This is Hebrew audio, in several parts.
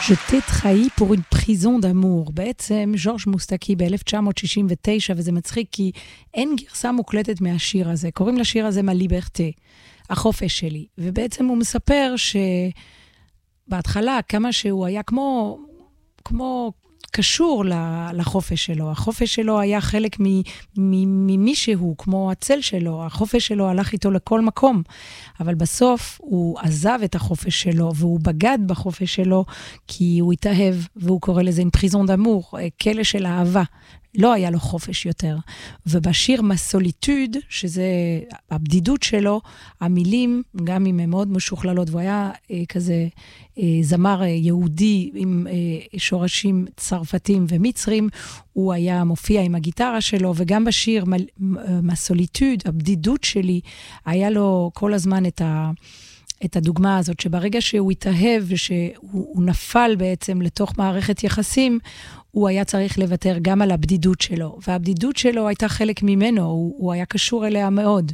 Je t'ai trahi pour une prison d'amour. בעצם ז'ורג' מוסטקי ב-1969, וזה מצחיק כי אין גרסה מוקלטת מהשיר הזה. קוראים לשיר הזה מהליברטה, החופש שלי. ובעצם הוא מספר שבהתחלה כמה שהוא היה כמו קשור לחופש שלו. החופש שלו היה חלק ממישהו, כמו הצל שלו. החופש שלו הלך איתו לכל מקום. אבל בסוף הוא עזב את החופש שלו, והוא בגד בחופש שלו, כי הוא התאהב, והוא קורא לזה une prison d'amour, כלא של אהבה. לא היה לו חופש יותר. ובשיר מסוליטוד, שזה הבדידות שלו, המילים, גם אם הן מאוד משוכללות, והוא היה כזה זמר יהודי עם שורשים צרפתים ומצרים, הוא היה מופיע עם הגיטרה שלו, וגם בשיר מסוליטוד, הבדידות שלי, היה לו כל הזמן את הדוגמה הזאת, שברגע שהוא התאהב ושהוא נפל בעצם לתוך מערכת יחסים, הוא היה צריך לוותר גם על הבדידות שלו, והבדידות שלו הייתה חלק ממנו, הוא היה קשור אליה מאוד.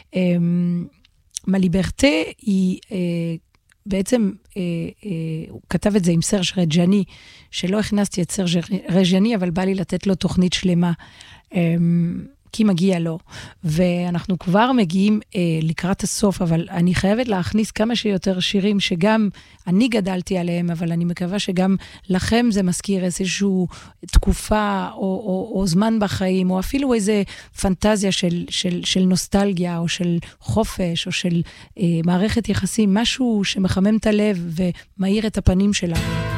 מליברטה היא בעצם, הוא כתב את זה עם סרג' רג'ני, שלא הכנסתי את סרג' רג'ני, אבל בא לי לתת לו תוכנית שלמה, כי מגיע לו, ואנחנו כבר מגיעים לקראת הסוף, אבל אני חייבת להכניס כמה שיותר שירים שגם אני גדלתי עליהם, אבל אני מקווה שגם לכם זה מזכיר איזושהי תקופה או זמן בחיים, או אפילו איזה פנטזיה של נוסטלגיה, או של חופש, או של מערכת יחסים, משהו שמחמם את הלב ומאיר את הפנים שלנו.